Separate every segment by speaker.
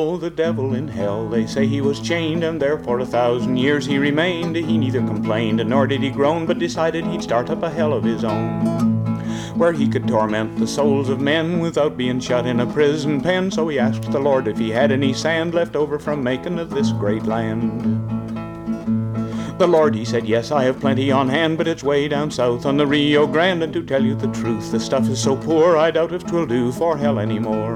Speaker 1: Oh, the devil in hell, they say he was chained, and there for 1,000 years he remained. He neither complained, nor did he groan, but decided he'd start up a hell of his own, where he could torment the souls of men without being shut in a prison pen. So he asked the Lord if he had any sand left over from making of this great land. The Lord, he said, yes, I have plenty on hand, but it's way down south on the Rio Grande, and to tell you the truth, the stuff is so poor, I doubt if 'twill do for hell anymore.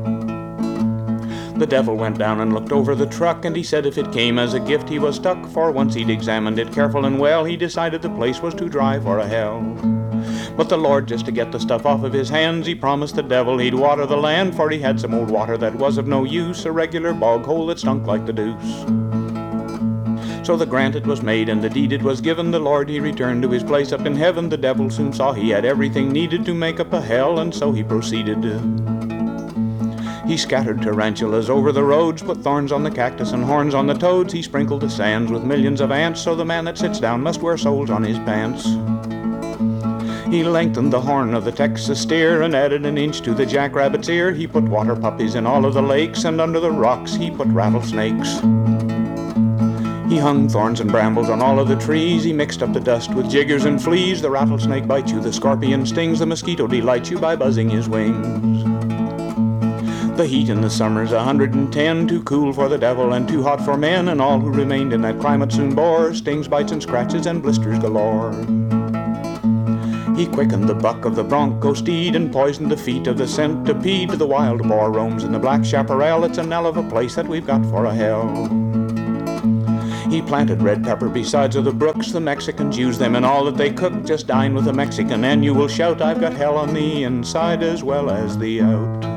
Speaker 1: The devil went down and looked over the truck, and he said if it came as a gift he was stuck, for once he'd examined it careful and well, he decided the place was too dry for a hell. But the Lord, just to get the stuff off of his hands, he promised the devil he'd water the land, for he had some old water that was of no use, a regular bog hole that stunk like the deuce. So the grant it was made and the deed it was given, the Lord he returned to his place up in heaven. The devil soon saw he had everything needed to make up a hell, and so he proceeded. He scattered tarantulas over the roads, put thorns on the cactus and horns on the toads. He sprinkled the sands with millions of ants, so the man that sits down must wear soles on his pants. He lengthened the horn of the Texas steer and added an inch to the jackrabbit's ear. He put water puppies in all of the lakes, and under the rocks he put rattlesnakes. He hung thorns and brambles on all of the trees. He mixed up the dust with jiggers and fleas. The rattlesnake bites you, the scorpion stings, the mosquito delights you by buzzing his wings. The heat in the summer's 110, too cool for the devil and too hot for men, and all who remained in that climate soon bore stings, bites, and scratches, and blisters galore. He quickened the buck of the bronco steed and poisoned the feet of the centipede. The wild boar roams in the black chaparral, it's an hell of a place that we've got for a hell. He planted red pepper besides of the brooks, the Mexicans use them in all that they cook. Just dine with a Mexican and you will shout, I've got hell on the inside as well as the out.